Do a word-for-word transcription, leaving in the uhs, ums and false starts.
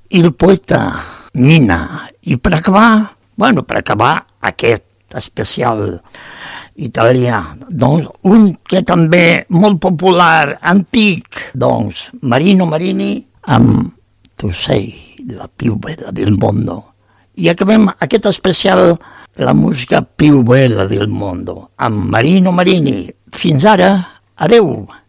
il poeta Mina. I per acabar, bueno, per acabar aquest especial italià, doncs un que també molt popular, antic, doncs Marino Marini amb Tu sei la più bella del mondo. I acabem aquest especial la música più bella del mondo amb Marino Marini. Fins ara, adeu!